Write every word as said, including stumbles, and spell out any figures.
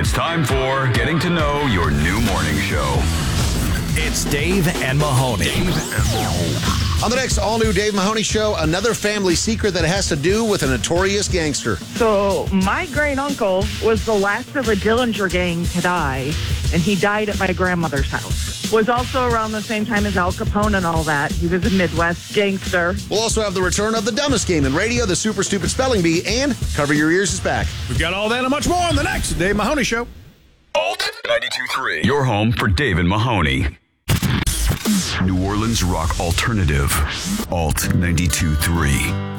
It's time for Getting to Know Your New Morning Show. It's Dave and Mahoney. Dave and Mahoney. On the next all-new Dave Mahoney Show, another family secret that has to do with a notorious gangster. So my great-uncle was the last of a Dillinger gang to die, and he died at my grandmother's house. Was also around the same time as Al Capone and all that. He was a Midwest gangster. We'll also have the return of the dumbest game in radio, the Super Stupid Spelling Bee, and Cover Your Ears is back. We've got all that and much more on the next Dave Mahoney Show. Alt ninety-two point three. Your home for Dave and Mahoney. New Orleans rock alternative. Alt ninety-two point three.